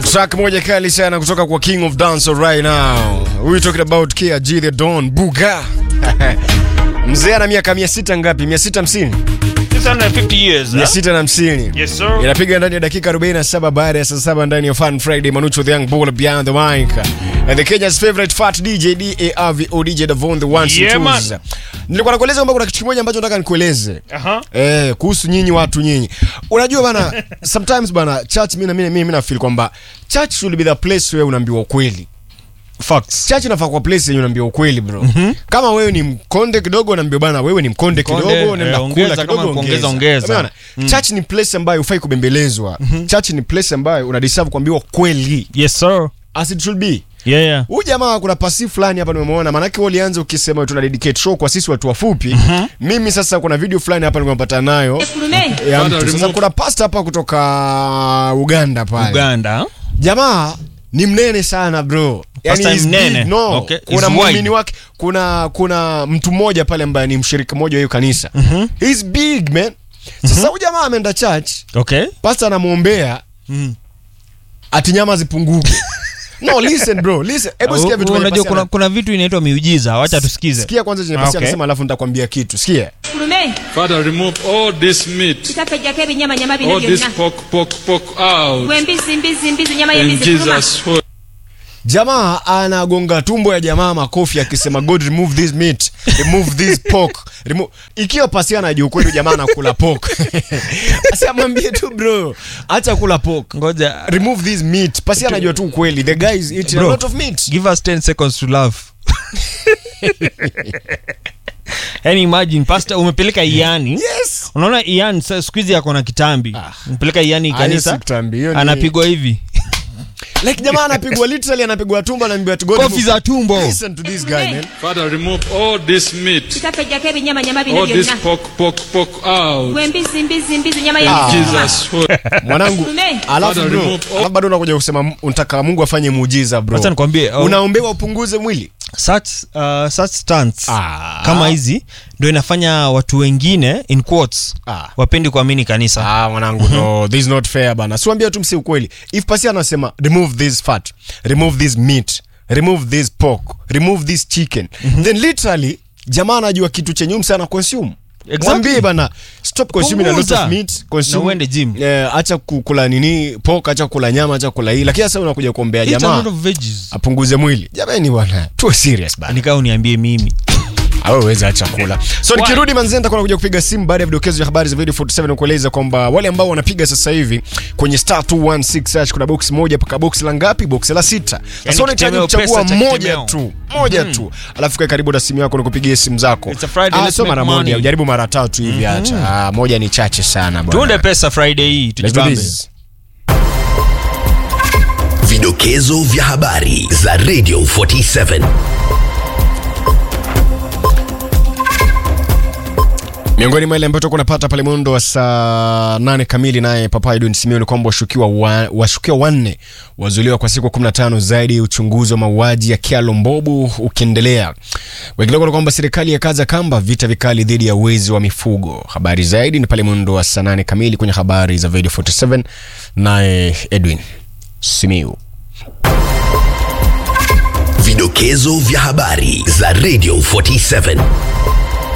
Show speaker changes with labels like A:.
A: Track moja kali sana kutoka kwa King of Dance right now. We talking about KG the Don Buga. Mzee ana miaka 600 ngapi? 650.
B: 650 years.
A: 650.
B: Yes sir.
A: Inapiga ndani ya dakika 47 baada ya saa 7 ndani ya Fun Friday. Manucho the Young Bull behind the mic. And the Kenya's favorite fat DJ DARVO DJ Davon the ones and twos. Nilikuwa nakueleza kwamba kuna kitu kimoja ambacho nataka nikueleze. Kuhusu nyinyi watu nyinyi. Unajua bana, sometimes bana church mimi na feel kwamba church should be the place where unaambiwa ukweli.
B: Facts.
A: Church inafaa kwa place yenye unaambiwa ukweli bro. Kama wewe ni mkonde kidogo unaambiwa bana wewe ni mkonde kidogo, nenda kula kidogo ongeza. Church ni place ambayo hufai kubembelezwa. Church ni place ambayo una deserve kuambiwa kweli.
B: Yes sir.
A: As it should be.
B: Yeah.
A: Huyu jamaa kuna pasi fulani hapa nimeona, maana yake walianza ukisema tuna dedicate show kwa sisi watu wafupi. Mimi sasa kuna video fulani hapa nimepata nayo. Sasa kuna pastor hapa kutoka Uganda pale.
B: Uganda.
A: Jamaa ni mnene sana bro.
B: Pastor ni mnene.
A: No.
B: Okay.
A: Kuna muumini wake, kuna mtu mmoja pale ambaye ni mshirika mmoja wa hiyo kanisa. He's big man. Sasa huyu jamaa ameenda church.
B: Okay.
A: Pastor anamuombea. Ati nyama zipunguke. No, listen bro, listen. Hebu sikia vitu
B: unajua kuna vitu inaitwa miujiza. Acha tusikize.
A: Sikia kwanza chenye pasi anasema alafu nitakwambia kitu. Sikia.
C: Father, remove all this meat. All this pork out. In Jesus' name.
A: Jamaa anagonga tumbo ya jamaa makofi akisema God remove this meat, remove this pork. Ikiwa pasi anajua kweli jamaa anakula pork. Asamwambie tu bro, acha kula pork.
B: Ngoja.
A: Remove this meat. Pasi anajua tu kweli the guy is eating a lot of meat.
B: Give us 10 seconds to laugh. Yani imagine pastor umepeleka Iani.
A: Yes.
B: Unaona Iani siku hizi yako na kitambi. Umepeleka Iani kanisa. Anapigwa hivi.
A: Like jamaa anapigwa literally, anapigwa tumbo, anamwambia God
B: kofi za tumbo.
A: Listen to this guy man.
C: Father, remove all this meat. All this pork out. In Jesus' name.
A: Mwanangu, alafu bro, bado unakuja kusema unataka Mungu afanye muujiza bro.
B: Acha nikwambie,
A: unaombewa upunguze mwili.
B: Such stance kama hizi ndio inafanya watu wengine in quotes wapendi kuamini kanisa.
A: Mwanangu, no, this is not fair bana. Siwaambia tu msi ukweli. If pasi anasema remove this fat, remove this meat, remove this pork, remove this chicken, then literally jamaa anajua kitu chenye sana consume. Mwambie bana stop consuming a lot of meat, consume.
B: Na uende gym.
A: Acha kukula nini pork, acha kula nyama, acha kula hii. Lakini sasa unakuja kuombea jamaa apunguze mwili. Jamani bwana, tu serious bana.
B: Nikao niambie mimi.
A: Hawezi acha kula. So nikirudi manzenda kuna kuja kupiga simu baada ya vidokezo vya habari za video 47 kueleza kwamba wale ambao wanapiga sasa hivi kwenye star 216 hash kuna box moja paka box la ngapi? Box la 6. Sasa unahitaji kuchagua moja tu. Alafu kwa karibu na simu yako nikupigie simu zako. So mara moja, ujaribu mara tatu hivi acha. Moja ni chache sana bwana.
B: Tuonde pesa Friday hii tujibambe.
D: Vidokezo vya habari za Radio 47.
A: Miongoni mwa ile ambayo tunapata pale mwendo wa saa 8 kamili naye Papa Edwin Simioni kwamba washukiwa wanne wazuiliwa kwa siku 15 zaidi, uchunguzi wa mauaji ya Kyalo Mbobu ukiendelea. Wengine kwamba serikali ya kaza kamba vita vikali dhidi ya wezi wa mifugo. Habari zaidi ni pale mwendo wa saa 8 kamili kwenye habari za Radio 47 naye Edwin Simiu.
D: Vidokezo vya habari za Radio 47.